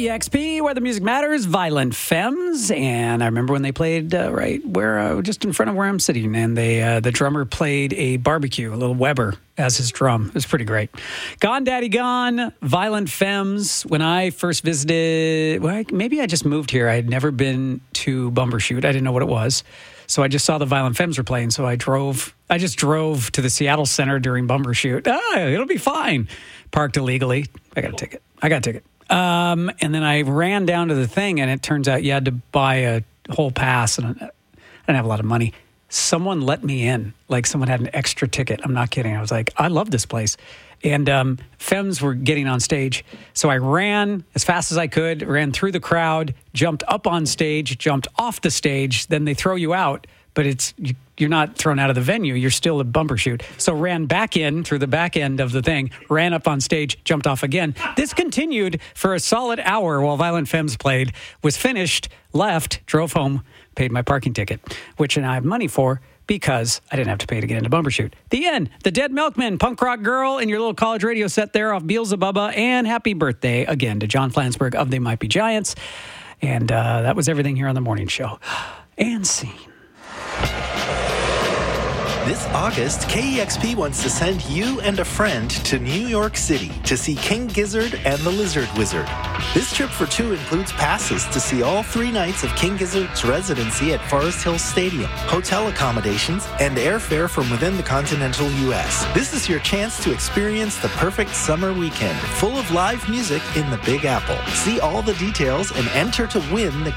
KEXP, where the music matters, Violent Femmes. And I remember when they played right where, just in front of where I'm sitting, and the drummer played a barbecue, a little Weber, as his drum. It was pretty great. Gone Daddy Gone, Violent Femmes. When I first visited, maybe I just moved here. I had never been to Bumbershoot. I didn't know what it was. So I just saw the Violent Femmes were playing. So I just drove to the Seattle Center during Bumbershoot. It'll be fine. Parked illegally. I got a ticket. And then I ran down to the thing, and it turns out you had to buy a whole pass, and I didn't have a lot of money. Someone let me in, like someone had an extra ticket. I'm not kidding. I was like, I love this place. And Femmes were getting on stage. So I ran as fast as I could, ran through the crowd, jumped up on stage, jumped off the stage. Then they throw you out, but you're not thrown out of the venue. You're still at Bumbershoot. So ran back in through the back end of the thing, ran up on stage, jumped off again. This continued for a solid hour while Violent Femmes played, was finished, left, drove home, paid my parking ticket, which I have money for because I didn't have to pay to get into Bumbershoot. The end. The Dead Milkmen, Punk Rock Girl, and your little college radio set there off Beelzebubba. And happy birthday again to John Flansburgh of They Might Be Giants. And that was everything here on the morning show. And scene. This August, KEXP wants to send you and a friend to New York City to see King Gizzard and the Lizard Wizard. This trip for two includes passes to see all 3 nights of King Gizzard's residency at Forest Hills Stadium, hotel accommodations, and airfare from within the continental U.S. This is your chance to experience the perfect summer weekend full of live music in the Big Apple. See all the details and enter to win the